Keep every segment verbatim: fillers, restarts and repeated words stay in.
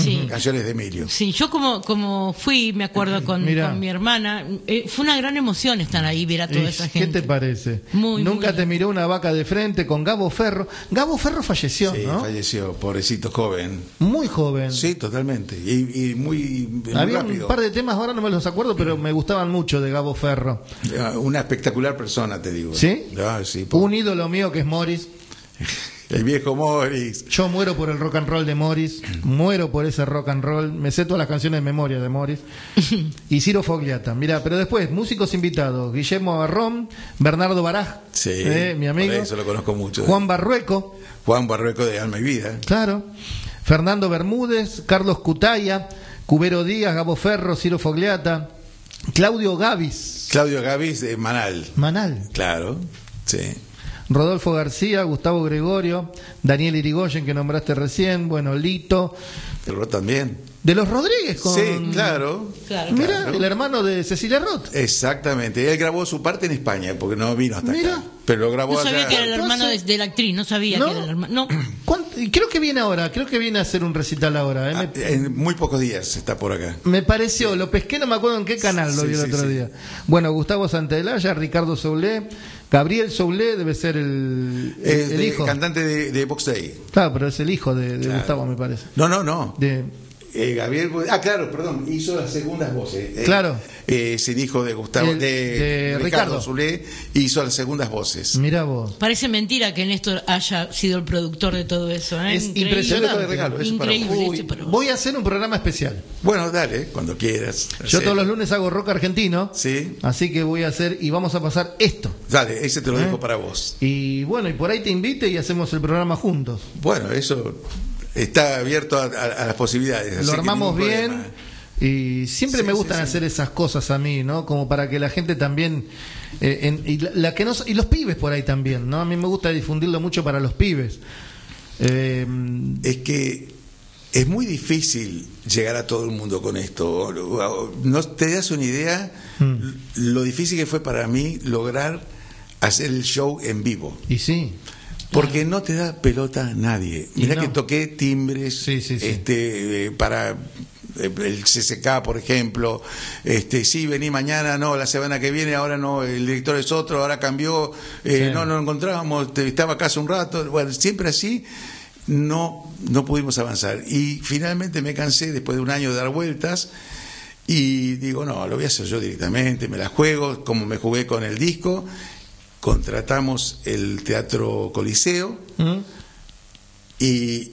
Sí. Canciones de Emilio. Sí, yo como como fui, me acuerdo, con, con mi hermana, eh, fue una gran emoción estar ahí, ver a toda esa gente. ¿Qué te parece? Muy, Nunca muy te miró una vaca de frente con Gabo Ferro. Gabo Ferro falleció, sí, ¿no? falleció, pobrecito joven. Muy joven. Sí, totalmente. Y, y muy, muy Había rápido. un par de temas, ahora no me los acuerdo, pero me gustaban mucho de Gabo Ferro. Una espectacular persona, te digo. ¿Sí? Ah, sí por... Un ídolo mío que es Morris. El viejo Morris. Yo muero por el rock and roll de Morris, muero por ese rock and roll, me sé todas las canciones de memoria de Morris. Y Ciro Fogliata, mira, pero después, músicos invitados, Guillermo Barrón, Bernardo Baraj, sí, eh, mi amigo. Por eso lo conozco mucho. Juan Barrueco. Juan Barrueco de Alma y Vida. Claro. Fernando Bermúdez, Carlos Cutaya, Cubero Díaz, Gabo Ferro, Ciro Fogliata, Claudio Gavis. Claudio Gavis de Manal. Manal. Claro, sí. Rodolfo García, Gustavo Gregorio, Daniel Irigoyen, que nombraste recién, bueno, Lito. El Roth también. De los Rodríguez, con... Sí, claro. claro Mira, claro. el hermano de Cecilia Roth. Exactamente. Él grabó su parte en España, porque no vino hasta Mira. acá. Pero lo grabó No sabía allá. que era el hermano de, de la actriz, no sabía ¿No? que era el hermano. No. ¿Cuánto? Y creo que viene ahora, creo que viene a hacer un recital ahora. ¿eh? Ah, Me, en muy pocos días está por acá. me pareció, lo pesqué, no me acuerdo en qué canal lo Sí, vi el sí, otro sí. día. Bueno, Gustavo Santaolalla, Ricardo Soulé, Gabriel Soulé debe ser el, el, Es el de- hijo. cantante de, de Box Day. Claro, pero es el hijo de, de Claro. Gustavo, me parece. No, no, no. De, Eh, Gabriel. Ah, claro, perdón. Hizo las segundas voces. Eh, Claro. eh, es el hijo de Gustavo. El- de, de Ricardo Ricardo. Zulé. Hizo las segundas voces. Mirá vos. Parece mentira que Néstor haya sido el productor de todo eso. ¿eh? Es Increíble. impresionante. Yo te regalo eso para Increíble. vos. Uy, ese para vos. voy a hacer un programa especial. Bueno, dale, cuando quieras. Yo Sí. todos los lunes hago rock argentino. Sí. Así que voy a hacer y vamos a pasar esto. Dale, ese te lo ¿Eh? dejo para vos. Y bueno, y por ahí te invite y hacemos el programa juntos. Bueno, eso está abierto a, a- a las posibilidades. así Lo que armamos ningún bien. problema. Y siempre Sí, me sí, gustan sí. hacer esas cosas a mí, ¿no? Como para que la gente también eh, en- y, la, la que no, y los pibes por ahí también, ¿no? A mí me gusta difundirlo mucho para los pibes. Eh, Es que es muy difícil llegar a todo el mundo con esto. No te das una idea Mm. lo difícil que fue para mí lograr hacer el show en vivo. y sí. Porque no te da pelota nadie. Y Mirá no. que toqué timbres Sí, sí, sí. este eh, para eh, el C C K, por ejemplo. Este, sí, vení mañana, no, la semana que viene, ahora no, el director es otro, ahora cambió, eh, Sí. no nos encontrábamos, te- estaba acá hace un rato. Bueno, siempre así no, no pudimos avanzar. Y finalmente me cansé después de un año de dar vueltas. Y digo, no, lo voy a hacer yo directamente, me la juego, como me jugué con el disco. Contratamos el Teatro Coliseo ¿Mm? y,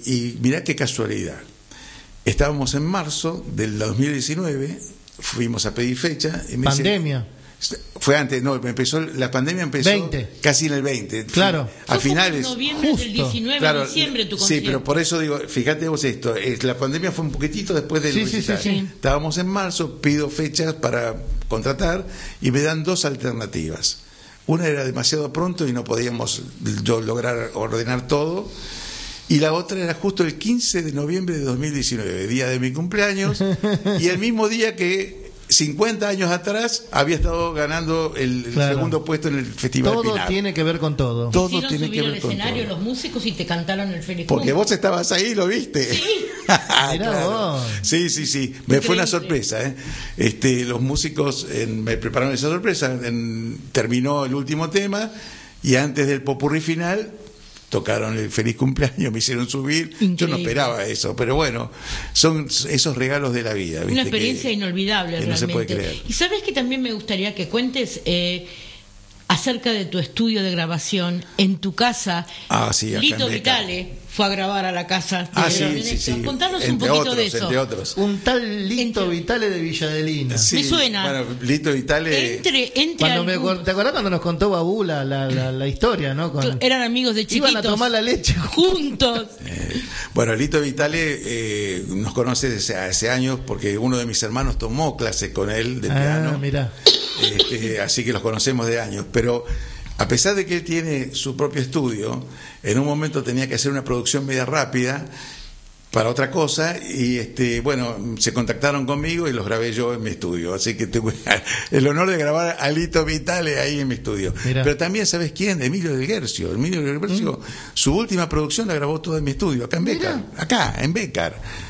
y mirá qué casualidad. Estábamos en marzo del dos mil diecinueve, fuimos a pedir fecha. Y me dice- Pandemia. fue antes, no, empezó, la pandemia empezó veinte. casi en el veinte. Claro. A Fue como finales. en noviembre Justo. del diecinueve Claro, de diciembre tu sí, concierto. pero por eso digo, fíjate vos esto, es, la pandemia fue un poquitito después del Sí, sí, recital. sí, sí. Estábamos en marzo, pido fechas para contratar y me dan dos alternativas. Una era demasiado pronto y no podíamos yo lograr ordenar todo. Y la otra era justo el quince de noviembre de dos mil diecinueve, día de mi cumpleaños, y el mismo día que cincuenta años atrás había estado ganando el, el Claro. segundo puesto en el Festival Todo Pinar. tiene que ver con todo. Todo Hicieron tiene subir que ver al con escenario todo. los músicos y te cantaron el Feliz Porque Cumple. vos estabas ahí, lo viste. Sí. Ah, Mirá claro. vos. Sí, sí, sí. Me fue una Increíble. sorpresa. ¿eh? Este, los músicos en- me prepararon esa sorpresa. En- terminó el último tema y antes del popurrí final tocaron el feliz cumpleaños, me hicieron subir. Yo no Increíble. esperaba eso, pero bueno, son esos regalos de la vida. ¿viste? Una experiencia Que- inolvidable que no se realmente. puede creer. Y sabes que también me gustaría que cuentes eh, acerca de tu estudio de grabación en tu casa. Ah, sí, acá Lito en Becar. Vitale fue a grabar a la casa de Ah, sí, de sí, Néstor. sí. Contanos un Entre poquito otros, de eso. entre otros. Un tal Lito Entre- Vitale de Villadelina. Sí, Me suena. Bueno, Lito Vitale. Entre, entre Cuando me, algún- acor- ¿Te acordás cuando nos contó Babú la, la, la, la historia, no? Con- eran amigos de chiquitos. Iban a tomar la leche. juntos. Eh, bueno, Lito Vitale eh, nos conoce desde hace años porque uno de mis hermanos tomó clases con él de Ah, piano. mirá. Este, así que los conocemos de años. Pero a pesar de que él tiene su propio estudio, en un momento tenía que hacer una producción media rápida para otra cosa y este bueno se contactaron conmigo y los grabé yo en mi estudio, así que tuve el honor de grabar a Lito Vitale ahí en mi estudio. Mirá. Pero también, ¿sabes quién? Emilio del Guercio. Emilio del Guercio, su última producción la grabó toda en mi estudio, acá en Becar, Mirá. acá en Becar.